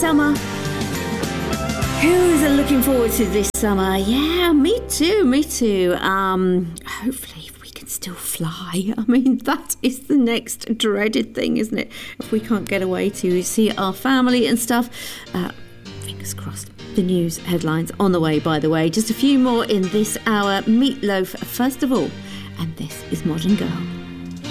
Summer. Who's looking forward to this summer? Yeah, me too. Hopefully we can still fly. I mean, that is the next dreaded thing, isn't it? If we can't get away to see our family and stuff. Fingers crossed. The news headlines on the way, by the way. Just a few more in this hour. Meatloaf, first of all. And this is Modern Girl.